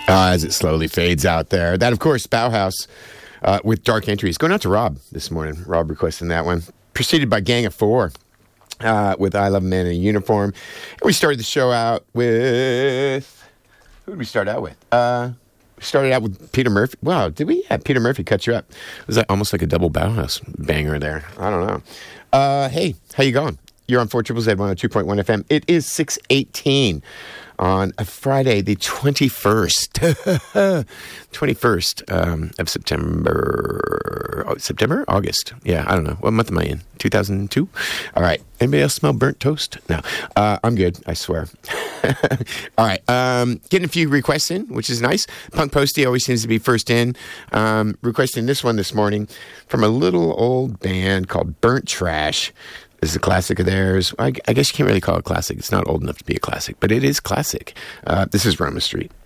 As it slowly fades out there. That, of course, Bauhaus with Dark Entries. Going out to Rob this morning. Rob requesting that one. Preceded by Gang of Four with I Love a Man in a Uniform. And we started the show out with... Who did we start out with? We started out with Peter Murphy. Wow, did we? Yeah, Peter Murphy cut you up. It was almost like a double Bauhaus banger there. I don't know. Hey, how you going? You're on 4 Z 102.1 FM. It is 6:18 on a Friday, the 21st. 21st of September. September? August. Yeah, I don't know. What month am I in? 2002? All right. Anybody else smell burnt toast? No. I'm good, I swear. All right. Getting a few requests in, which is nice. Punk Posty always seems to be first in. Requesting this one this morning from a little old band called Burnt Trash. This is a classic of theirs. I guess you can't really call it classic. It's not old enough to be a classic, but it is classic. This is Roma Street.